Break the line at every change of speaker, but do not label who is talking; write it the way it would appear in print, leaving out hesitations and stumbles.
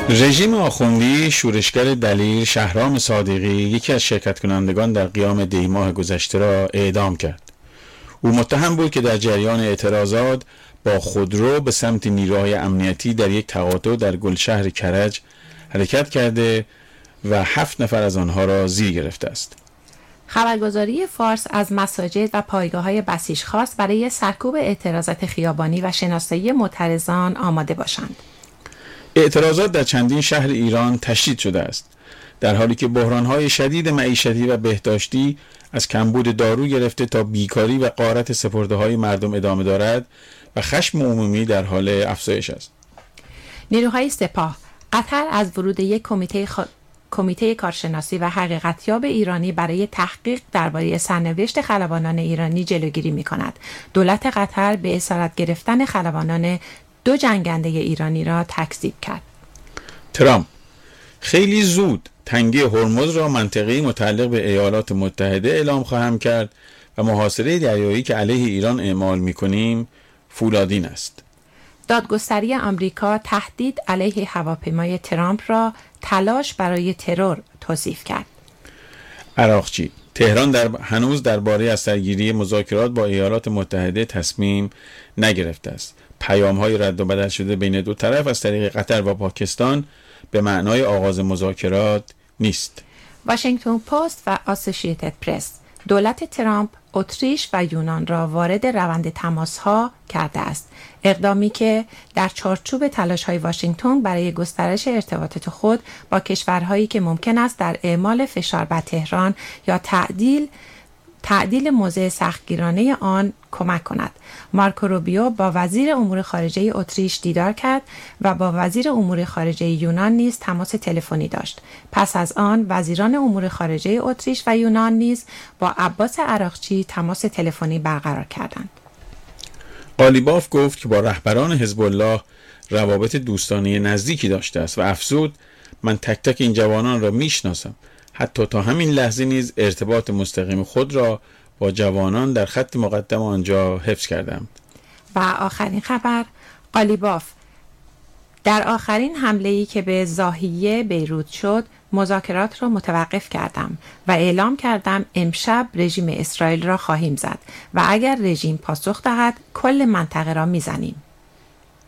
رژیم آخوندی شورشگر دلیر شهرام صادقی یکی از شرکت کنندگان در قیام دی‌ماه گذشته را اعدام کرد. او متهم بود که در جریان اعتراضات با خودرو به سمت نیروهای امنیتی در یک تقاطع در گلشهر کرج حرکت کرده و 7 نفر از آنها را زیر گرفته است.
خبرگزاری فارس از مساجد و پایگاه‌های بسیج خواست برای سرکوب اعتراضات خیابانی و شناسایی معترضان آماده باشند.
اعتراضات در چندین شهر ایران تشدید شده است، در حالی که بحران‌های شدید معیشتی و بهداشتی از کمبود دارو گرفته تا بیکاری و غارت سپرده‌های مردم ادامه دارد و خشم عمومی در حال افزایش است.
نیروهای سپاه قطر از ورود یک کمیته کارشناسی و حقیقتیاب ایرانی برای تحقیق درباره سرنوشت خلبانان ایرانی جلوگیری می‌کند. دولت قطر به اسارت گرفتن خلبانان 2 جنگنده ایرانی را تکذیب کرد.
ترامپ خیلی زود تنگه هرمز را منطقه‌ای متعلق به ایالات متحده اعلام خواهم کرد و محاصره دریایی که علیه ایران اعمال می‌کنیم فولادین است.
دادگستری آمریکا تهدید علیه هواپیمای ترامپ را تلاش برای ترور توصیف کرد.
عراقچی تهران هنوز درباره از سرگیری مذاکرات با ایالات متحده تصمیم نگرفته است. پیام‌های رد و بدل شده بین دو طرف از طریق قطر و پاکستان به معنای آغاز مذاکرات نیست.
واشنگتن پست و آسوشییتد پرس دولت ترامپ اتریش و یونان را وارد روند تماس‌ها کرده است، اقدامی که در چارچوب تلاش‌های واشنگتن برای گسترش ارتباطات خود با کشورهایی که ممکن است در اعمال فشار بر تهران یا تعدیل موضع سختگیرانه آن کمک کند. مارکو روبیو با وزیر امور خارجه اتریش دیدار کرد و با وزیر امور خارجه یونان نیز تماس تلفنی داشت. پس از آن وزیران امور خارجه اتریش و یونان نیز با عباس عراقچی تماس تلفنی برقرار کردند.
قالیباف گفت که با رهبران حزب الله روابط دوستانه نزدیکی داشته است و افزود من تک تک این جوانان را میشناسم. حتی تا همین لحظه نیز ارتباط مستقیم خود را با جوانان در خط مقدم آنجا حفظ کردم.
و آخرین خبر، قالیباف در آخرین حمله‌ای که به ضاحیه بیروت شد مذاکرات را متوقف کردم و اعلام کردم امشب رژیم اسرائیل را خواهیم زد و اگر رژیم پاسخ دهد کل منطقه را میزنیم.